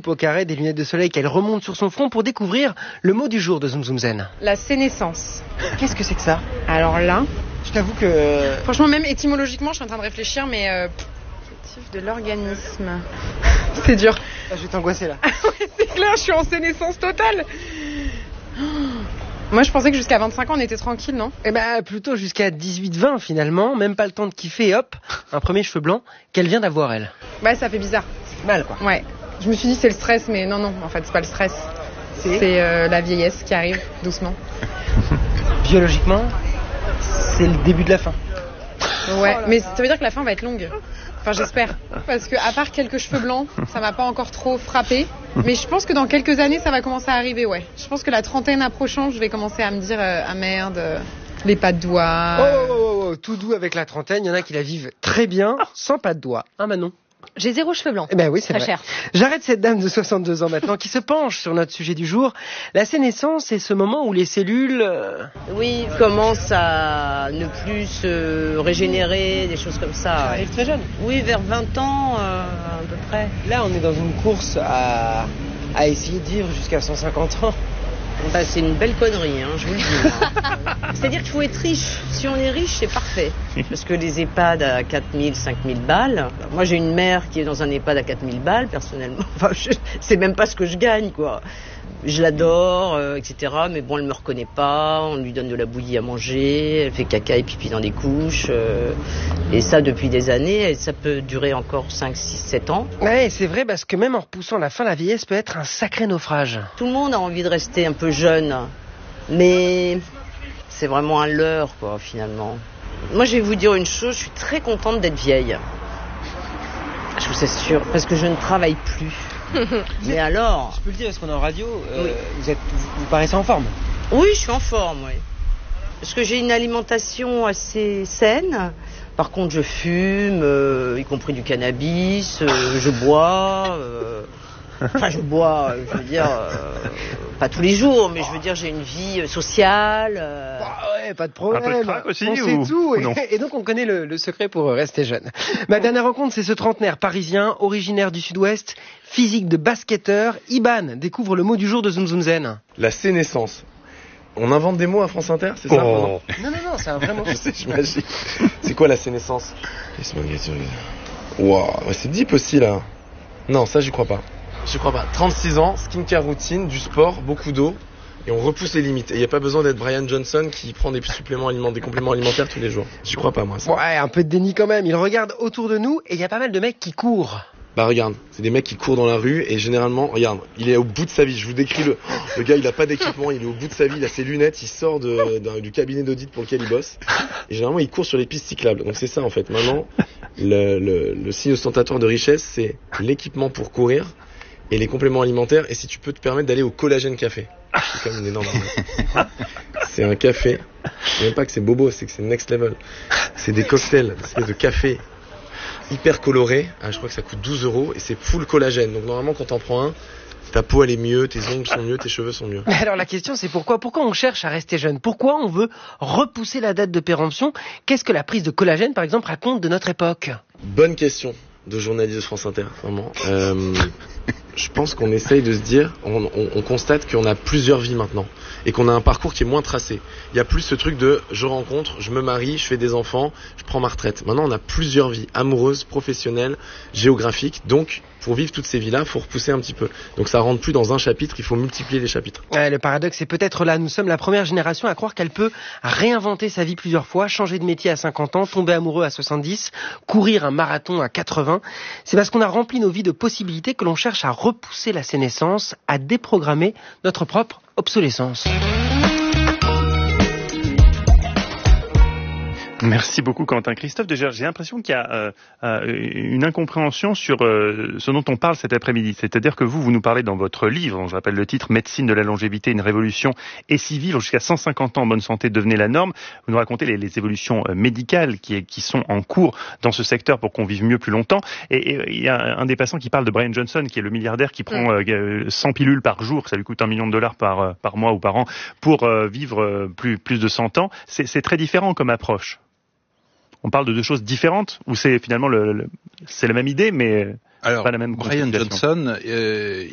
coupe au carré, des lunettes de soleil qu'elle remonte sur son front pour découvrir le mot du jour de Zoom Zoom Zen. La sénescence. Qu'est-ce que c'est que ça ? Alors là, Je t'avoue que... franchement, même étymologiquement, je suis en train de réfléchir, mais de l'organisme. C'est dur. Je vais t'angoisser là. Ouais, c'est clair, je suis en sénescence totale. Moi, je pensais que jusqu'à 25 ans, on était tranquille, non ? Eh ben, plutôt jusqu'à 18-20 finalement, même pas le temps de kiffer et hop, un premier cheveu blanc qu'elle vient d'avoir elle. Ouais, ça fait bizarre. C'est mal quoi. Ouais. Je me suis dit c'est le stress, mais non, en fait, c'est pas le stress. C'est la vieillesse qui arrive doucement. Biologiquement, c'est le début de la fin. Ouais, mais ça veut dire que la fin va être longue. Enfin, j'espère. Parce que à part quelques cheveux blancs, ça m'a pas encore trop frappé. Mais je pense que dans quelques années, ça va commencer à arriver, ouais. Je pense que la trentaine approchant, je vais commencer à me dire ah merde, les pas de doigts. Oh, tout doux avec la trentaine, il y en a qui la vivent très bien, sans pas de doigts. Hein, Manon ? J'ai 0 cheveux blancs. Eh ben oui, c'est très vrai. cher. J'arrête cette dame de 62 ans maintenant qui se penche sur notre sujet du jour. La sénescence, c'est ce moment où les cellules... Oui, commencent à ne plus se régénérer, des choses comme ça. Ça arrive très jeune. Oui, vers 20 ans à peu près. Là, on est dans une course à essayer de vivre jusqu'à 150 ans. Bah, c'est une belle connerie, hein, je vous le dis. C'est-à-dire qu'il faut être riche. Si on est riche, c'est parfait. Parce que les EHPAD à 4 000, 5 000 balles... Moi, j'ai une mère qui est dans un EHPAD à 4 000 balles, personnellement. Enfin, c'est même pas ce que je gagne, quoi. Je l'adore, etc. Mais bon, elle me reconnaît pas. On lui donne de la bouillie à manger. Elle fait caca et pipi dans des couches. Et ça, depuis des années. Et ça peut durer encore 5, 6, 7 ans. Ouais, c'est vrai, parce que même en repoussant la fin, la vieillesse peut être un sacré naufrage. Tout le monde a envie de rester un peu jeune. Mais c'est vraiment un leurre, quoi, finalement. Moi, je vais vous dire une chose. Je suis très contente d'être vieille. Je vous assure. Parce que je ne travaille plus. Mais alors... Je peux le dire parce qu'on est en radio, oui. Vous paraissez en forme. Oui, je suis en forme, oui. Parce que j'ai une alimentation assez saine. Par contre, je fume, y compris du cannabis, je bois... Enfin, je bois, je veux dire, pas tous les jours, mais je veux dire, j'ai une vie sociale. Ouais, pas de problème. Un peu de crack aussi, on sait tout, et donc on connaît le secret pour rester jeune. Ma dernière rencontre, c'est ce trentenaire parisien, originaire du Sud-Ouest, physique de basketteur. Iban découvre le mot du jour de Zoom Zoom Zen. La sénescence. On invente des mots à France Inter, c'est ça? Non, c'est un vrai mot. Je sais, j'imagine. C'est quoi la sénescence? Wow, ouais, c'est deep aussi là. Non, ça j'y crois pas. 36 ans, skincare routine, du sport, beaucoup d'eau, et on repousse les limites. Et il n'y a pas besoin d'être Brian Johnson qui prend des compléments alimentaires tous les jours. J'y crois pas, moi. Ça. Ouais, un peu de déni quand même. Il regarde autour de nous et il y a pas mal de mecs qui courent. Bah regarde, c'est des mecs qui courent dans la rue et généralement, regarde, il est au bout de sa vie. Je vous décris le gars, il a pas d'équipement, il est au bout de sa vie, il a ses lunettes, il sort du cabinet d'audit pour lequel il bosse. Et généralement, il court sur les pistes cyclables. Donc c'est ça en fait. Maintenant, le signe ostentatoire de richesse, c'est l'équipement pour courir et les compléments alimentaires. Et si tu peux te permettre d'aller au Collagène Café. C'est comme une énorme arnaque. C'est un café. C'est même pas que c'est bobo, c'est que c'est next level. C'est des cocktails, des espèces de café hyper coloré, je crois que ça coûte 12 € et c'est full collagène. Donc normalement quand t'en prends un, ta peau elle est mieux, tes ongles sont mieux, tes cheveux sont mieux. Mais alors la question c'est pourquoi on cherche à rester jeune? Pourquoi on veut repousser la date de péremption? Qu'est-ce que la prise de collagène par exemple raconte de notre époque? Bonne question de journaliste de France Inter, vraiment. Je pense qu'on essaye de se dire, on constate qu'on a plusieurs vies maintenant et qu'on a un parcours qui est moins tracé. Il y a plus ce truc de je rencontre, je me marie, je fais des enfants, je prends ma retraite. Maintenant, on a plusieurs vies, amoureuses, professionnelles, géographiques. Donc, pour vivre toutes ces vies-là, il faut repousser un petit peu. Donc, ça rentre plus dans un chapitre, il faut multiplier les chapitres. Ouais, le paradoxe, c'est peut-être là, nous sommes la première génération à croire qu'elle peut réinventer sa vie plusieurs fois, changer de métier à 50 ans, tomber amoureux à 70, courir un marathon à 80. C'est parce qu'on a rempli nos vies de possibilités que l'on cherche à repousser la sénescence, à déprogrammer notre propre obsolescence. Merci beaucoup Quentin. Christophe, déjà, j'ai l'impression qu'il y a une incompréhension sur ce dont on parle cet après-midi. C'est-à-dire que vous nous parlez dans votre livre, dont je rappelle le titre, Médecine de la longévité, une révolution, et si vivre jusqu'à 150 ans en bonne santé devenait la norme. Vous nous racontez les évolutions médicales qui sont en cours dans ce secteur pour qu'on vive mieux plus longtemps. Et il y a un des passants qui parle de Brian Johnson, qui est le milliardaire qui prend 100 pilules par jour, ça lui coûte $1 million par mois ou par an, pour vivre plus de 100 ans. C'est très différent comme approche. On parle de deux choses différentes ou c'est finalement c'est la même idée mais alors, pas la même Brian constitution. Johnson,